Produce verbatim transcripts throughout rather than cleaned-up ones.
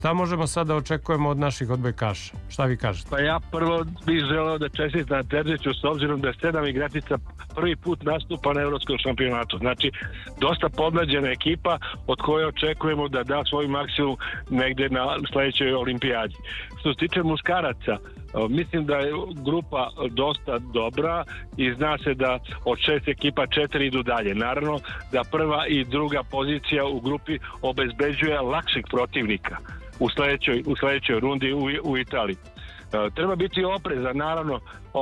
Šta možemo sada da očekujemo od naših odbojkaša? Šta vi kažete? Pa ja prvo bih želeo da čestitam Terziću s obzirom da je sedam igračica prvi put nastupa na evropskom šampionatu. Znači, dosta podmlađena ekipa od koje očekujemo da da svoj maksimum negde na sledećoj olimpijadi. Što se tiče muškaraca, mislim da je grupa dosta dobra i zna se da od šest ekipa četiri idu dalje. Naravno da prva i druga pozicija u grupi obezbeđuje lakšeg protivnika u sledećoj, u sledećoj rundi u, u Italiji. Treba biti oprezan, naravno,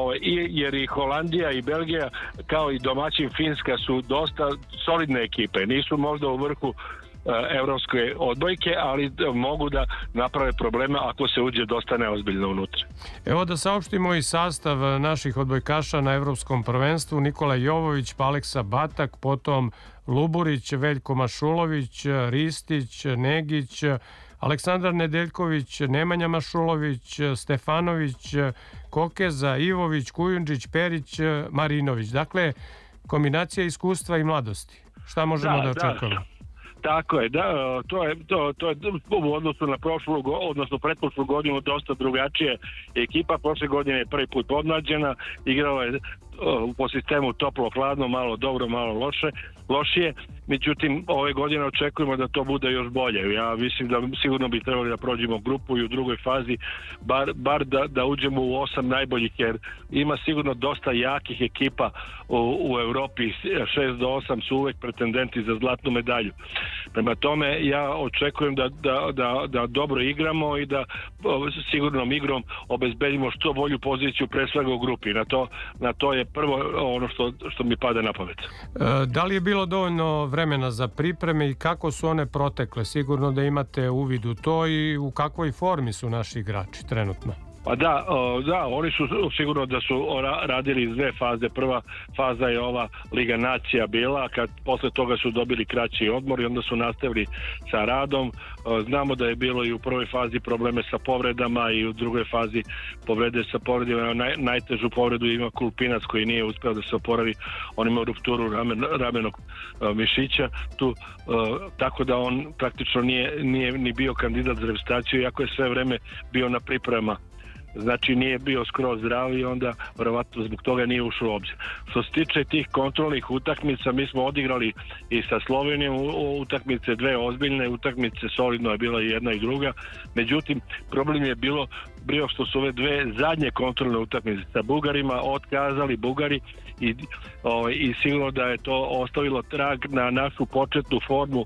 jer i Holandija i Belgija kao i domaćin Finska su dosta solidne ekipe. Nisu možda u vrhu evropske odbojke, ali mogu da naprave probleme ako se uđe dosta neozbiljno unutra. Evo da saopštimo i sastav naših odbojkaša na evropskom prvenstvu. Nikola Jovović, pa Aleksa Batak, potom Luburić, Veljko Mašulović, Ristić, Negić, Aleksandar Nedeljković, Nemanja Mašulović, Stefanović, Kokeza, Ivović, Kujundžić, Perić, Marinović. Dakle, kombinacija iskustva i mladosti. Šta možemo da, da očekujemo? Da. Tako je, da, to je, to, to je u odnosu na prošlu, odnosno pretprošlu godinu dosta drugačije ekipa. Prošle godine je prvi put podmlađena, igrala je po sistemu toplo-hladno, malo dobro, malo loše, lošije. Međutim, ove godine očekujemo da to bude još bolje. Ja mislim da sigurno bi trebali da prođemo grupu i u drugoj fazi, bar, bar da, da uđemo u osam najboljih, jer ima sigurno dosta jakih ekipa u, u Evropi. šest do osam su uvek pretendenti za zlatnu medalju. Prema tome, ja očekujem da, da, da, da dobro igramo i da sigurnom igrom obezbedimo što bolju poziciju pre svega u grupi. Na to, na to je prvo ono što, što mi pada na pamet. E, da li je bilo dovoljno vremena za pripreme i kako su one protekle? Sigurno da imate uvid u to i u kakvoj formi su naši igrači trenutno. Pa da, da, oni su sigurno da su radili iz dve faze. Prva faza je ova Liga nacija bila, kad posle toga su dobili kraći odmor i onda su nastavili sa radom. Znamo da je bilo i u prvoj fazi probleme sa povredama i u drugoj fazi povrede sa povredima. Naj, najtežu povredu ima Kulpinac koji nije uspeo da se oporavi. On ima rupturu ramen, ramenog mišića tu, tako da on praktično nije, nije ni bio kandidat za reprezentaciju, iako je sve vreme bio na priprema. Znači nije bio skroz zdrav i onda verovatno zbog toga nije ušao u obzir. Što se tiče tih kontrolnih utakmica, mi smo odigrali i sa Slovenijom utakmice, dve ozbiljne utakmice, solidno je bila i jedna i druga. Međutim, problem je bilo bio što su ove dve zadnje kontrolne utakmice sa Bugarima otkazali Bugari i, o, i sigurno da je to ostavilo trag na našu početnu formu uh,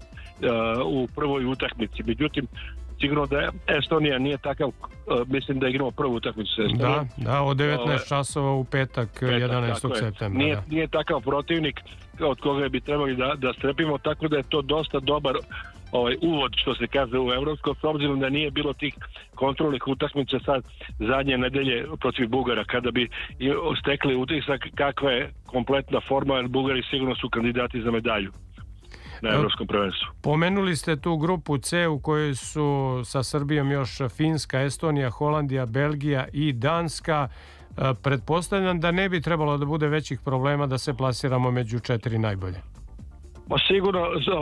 u prvoj utakmici. Međutim, sigurno da Estonija nije takav, uh, mislim da igramo prvu utakmicu. Da, da, od devetnaest časova u petak, petak jedanaestog septembra. Nije, da. nije takav protivnik od koga bi trebali da, da strepimo, tako da je to dosta dobar ovaj, uvod, što se kaže, u evropsko, s obzirom da nije bilo tih kontrolnih utakmica sad zadnje nedelje protiv Bugara, kada bi stekli utisak kakva je kompletna forma, jer Bugari sigurno su kandidati za medalju na evropskom prvenstvu. Pomenuli ste tu grupu C u kojoj su sa Srbijom još Finska, Estonija, Holandija, Belgija i Danska. Pretpostavljam da ne bi trebalo da bude većih problema da se plasiramo među četiri najbolje. Pa sigurno,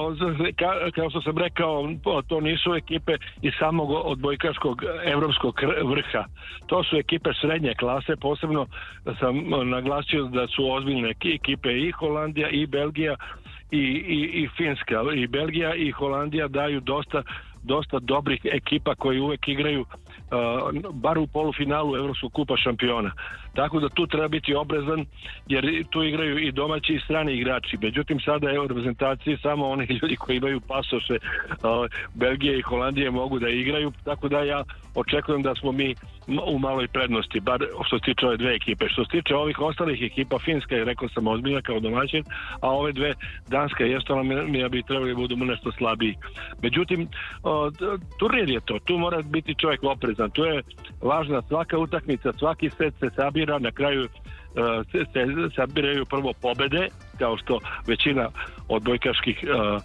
kao što sam rekao, to nisu ekipe iz samog odbojkaškog evropskog vrha. To su ekipe srednje klase, posebno sam naglasio da su ozbiljne ekipe i Holandija i Belgija i, i, i Finska. I Belgija i Holandija daju dosta, dosta dobrih ekipa koji uvek igraju Uh, bar u polufinalu Evropskog kupa šampiona. Tako da tu treba biti oprezan, jer tu igraju i domaći i strani igrači. Međutim, sada je u reprezentaciji samo oni ljudi koji imaju pasoše uh, Belgije i Holandije mogu da igraju, tako da ja očekujem da smo mi u maloj prednosti, bar što se tiče ove dve ekipe. Što se tiče ovih ostalih ekipa, Finska je, rekao sam, ozbiljna kao domaćin, a ove dve, Danska i Estonija, mi bi trebali budu nešto slabiji. Međutim, uh, turnir je to, tu mora biti čovjek oprezan. Tu je važna svaka utakmica, svaki set se sabira, na kraju uh, se, se sabiraju prvo pobede, kao što većina odbojkaških uh,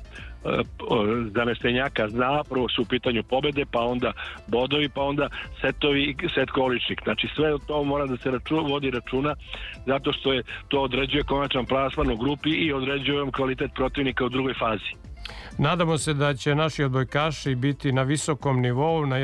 uh, zanesenjaka zna, prvo su u pitanju pobede, pa onda bodovi, pa onda setovi i set količnik. Znači sve to mora da se računa, vodi računa, zato što je to određuje konačan plasman u grupi i određuje kvalitet protivnika u drugoj fazi. Nadamo se da će naši odbojkaši biti na visokom nivou, na